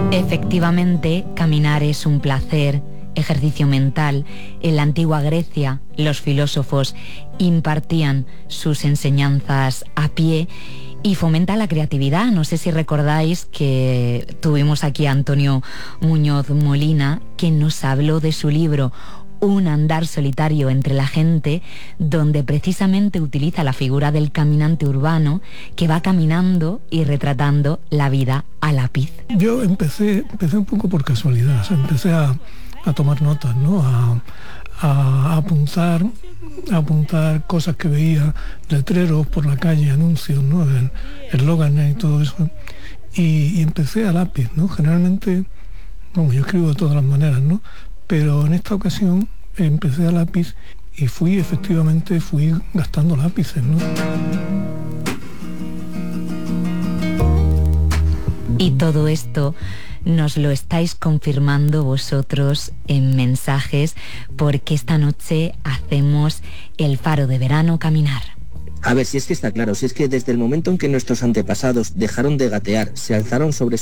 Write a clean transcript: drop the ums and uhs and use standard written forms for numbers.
Efectivamente, caminar es un placer, ejercicio mental. En la antigua Grecia, los filósofos impartían sus enseñanzas a pie y fomenta la creatividad. No sé si recordáis que tuvimos aquí a Antonio Muñoz Molina, que nos habló de su libro Un andar solitario entre la gente, donde precisamente utiliza la figura del caminante urbano que va caminando y retratando la vida a lápiz. Yo empecé un poco por casualidad, o sea, empecé a tomar notas, ¿no? A apuntar cosas que veía, letreros por la calle, anuncios, ¿no? Eslóganes y todo eso. Y empecé a lápiz, ¿no? Generalmente, bueno, yo escribo de todas las maneras, ¿no? Pero en esta ocasión empecé a lápiz y fui gastando lápices, ¿no? Y todo esto nos lo estáis confirmando vosotros en mensajes, porque esta noche hacemos el Faro de Verano Caminar. A ver, si es que está claro, si es que desde el momento en que nuestros antepasados dejaron de gatear, se alzaron sobre